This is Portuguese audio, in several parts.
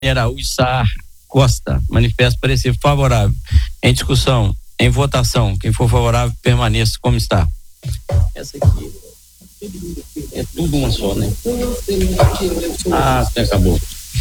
Araújo Saar Costa, manifesto parecer favorável. Em discussão, em votação, quem for favorável permaneça como está. Essa aqui é tudo uma só, né? Acabou.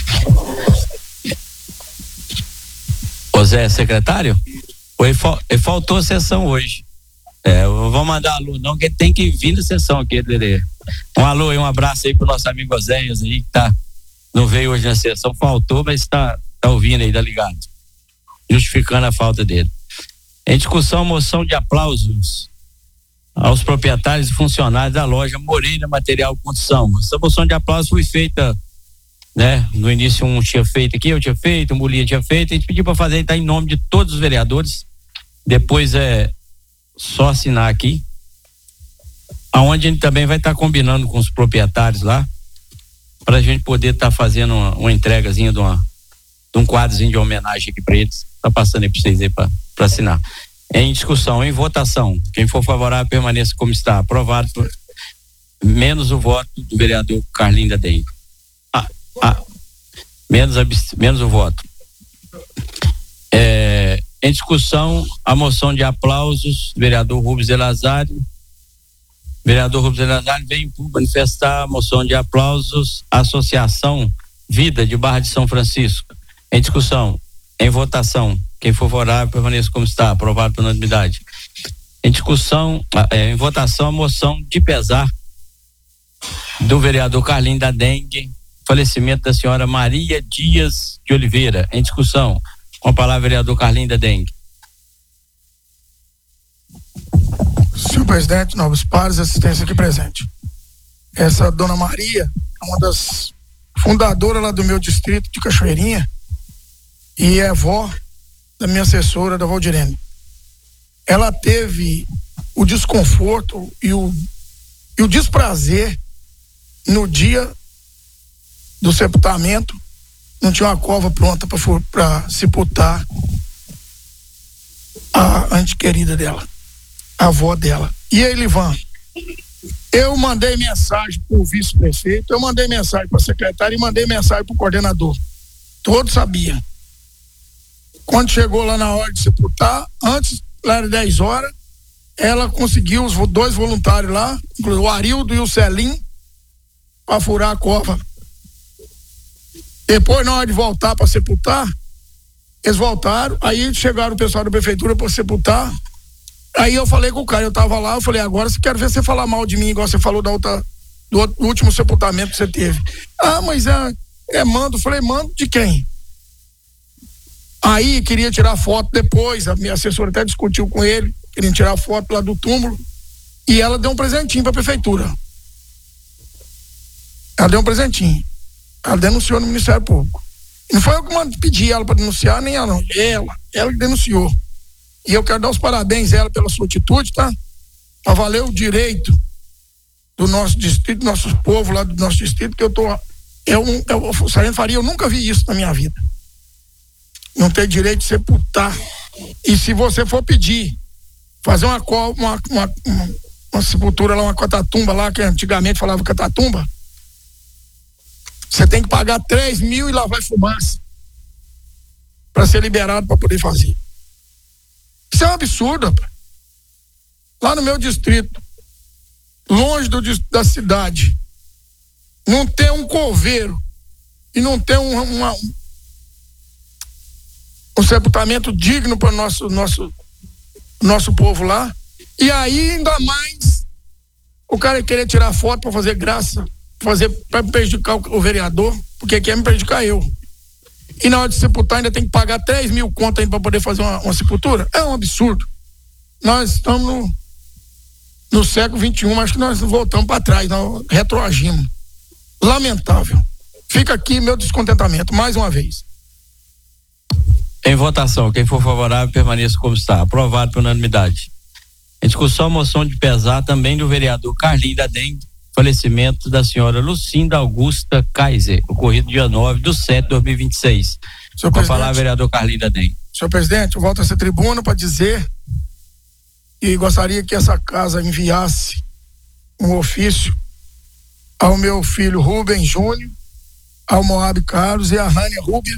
Ô Zé, secretário? Faltou a sessão hoje. Eu vou mandar alô, não, que tem que vir na sessão aqui, Lelê. Um alô e um abraço aí pro nosso amigo Oséias aí, que não veio hoje na sessão, faltou, mas tá ouvindo aí, tá ligado? Justificando a falta dele. Em discussão, moção de aplausos aos proprietários e funcionários da loja Moreira Material Construção. Essa moção de aplausos foi feita, né? No início um tinha feito aqui, eu tinha feito, o Mulinha tinha feito, a gente pediu para fazer, tá em nome de todos os vereadores. Depois só assinar aqui, aonde a gente também vai estar combinando com os proprietários lá, para a gente poder estar fazendo uma entregazinha de um quadrozinho de homenagem aqui para eles. Tá passando aí para vocês aí para assinar. Em discussão, em votação, quem for favorável permaneça como está. Aprovado, menos o voto do vereador Carlinho da Dengue. Menos o voto. Em discussão, a moção de aplausos, vereador Rubens Elazário. Vereador Rubens Elazário vem manifestar a moção de aplausos à Associação Vida de Barra de São Francisco. Em discussão, em votação, quem for favorável permaneça como está, aprovado por unanimidade. Em discussão, em votação, a moção de pesar do vereador Carlinho da Dengue, falecimento da senhora Maria Dias de Oliveira. Em discussão, com a palavra, vereador Carlinho da Dengue. Senhor presidente, nobres pares, assistência aqui presente. Essa dona Maria é uma das fundadoras lá do meu distrito de Cachoeirinha e é avó da minha assessora, da Valdirene. Ela teve o desconforto e o desprazer no dia do sepultamento. Não tinha uma cova pronta para sepultar a antequerida dela, a avó dela. E aí, Livan, eu mandei mensagem para o vice-prefeito, eu mandei mensagem para a secretária e mandei mensagem para o coordenador. Todos sabiam. Quando chegou lá na hora de sepultar, antes, lá era 10 horas, ela conseguiu os 2 voluntários lá, o Arildo e o Celim, para furar a cova. Depois, na hora de voltar para sepultar, eles voltaram, aí chegaram o pessoal da prefeitura para sepultar. Aí eu falei com o cara, eu tava lá, eu falei, agora você quer ver você falar mal de mim, igual você falou do último sepultamento que você teve. Mas mando. Eu falei, mando de quem? Aí queria tirar foto depois, a minha assessora até discutiu com ele, queria tirar foto lá do túmulo, e ela deu um presentinho para a prefeitura. Ela deu um presentinho. Ela denunciou no Ministério Público. E não foi eu que pedi ela para denunciar, nem ela não. Ela que denunciou. E eu quero dar os parabéns a ela pela sua atitude, tá? Para valer o direito do nosso distrito, do nosso povo lá do nosso distrito, que o Sargento Faria, eu nunca vi isso na minha vida. Não ter direito de sepultar. E se você for pedir, fazer uma sepultura lá, uma catatumba lá, que antigamente falava catatumba, você tem que pagar 3 mil e lá vai fumaça para ser liberado para poder fazer. Isso é um absurdo, rapaz. Lá no meu distrito, longe da cidade, não tem um coveiro e não tem um sepultamento digno para nosso povo lá. E aí, ainda mais, o cara querer tirar foto para fazer graça, para prejudicar o vereador, porque quer me prejudicar eu. E na hora de sepultar ainda tem que pagar 3 mil conto ainda para poder fazer uma sepultura. É um absurdo. Nós estamos no século XXI, acho que nós voltamos para trás, nós retroagimos. Lamentável. Fica aqui meu descontentamento, mais uma vez. Em votação, quem for favorável permaneça como está. Aprovado por unanimidade. Em discussão, moção de pesar também do vereador Carlinho da Dengue, falecimento da senhora Lucinda Augusta Kaiser, ocorrido dia 9/7/2026. Com a palavra, vereador Carlinho da Dengue. Senhor presidente, eu volto a essa tribuna para dizer e gostaria que essa casa enviasse um ofício ao meu filho Rubem Júnior, ao Moab Carlos e a Rânia Rúbia,